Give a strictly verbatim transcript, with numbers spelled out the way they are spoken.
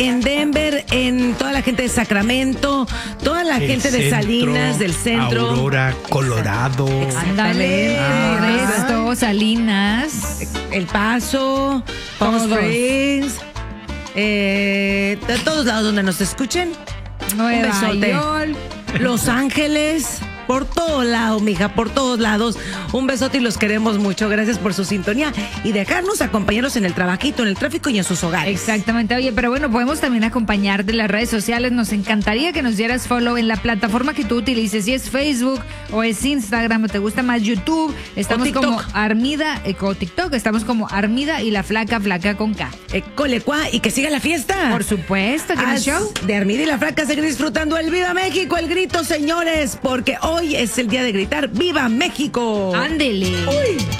en Denver, en toda la gente de Sacramento, toda la El gente de centro, Salinas, del centro. Aurora, Colorado. Ándale, Ah. Modesto, Salinas. El Paso, Palm Todos. Springs, eh, de todos lados donde nos escuchen. Nueva besote. York. Los Ángeles, por todo lado, mija, por todos lados. Un besote y los queremos mucho. Gracias por su sintonía y dejarnos acompañarnos en el trabajito, en el tráfico y en sus hogares. Exactamente, oye, pero bueno, podemos también acompañar de las redes sociales. Nos encantaría que nos dieras follow en la plataforma que tú utilices, si es Facebook o es Instagram o te gusta más YouTube. Estamos TikTok. como Armida, eh, o TikTok, estamos como Armida y la flaca, flaca con K. Eh, colecua, y que siga la fiesta. Por supuesto, que en el Haz show. de Armida y la Flaca seguir disfrutando el Viva México, el grito, señores, porque hoy es el día de gritar ¡Viva México! Ándele. Uy.